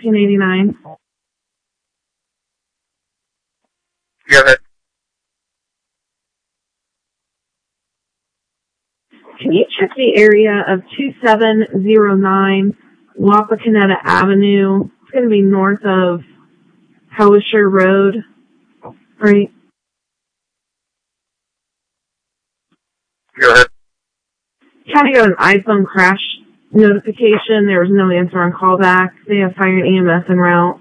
1489. Go ahead. Can you check the area of 2709 Wapakoneta Avenue? It's going to be north of Howisher Road, right? Go ahead. Kind of got an iPhone crash notification. There was no answer on callback. They have fire and EMS en route.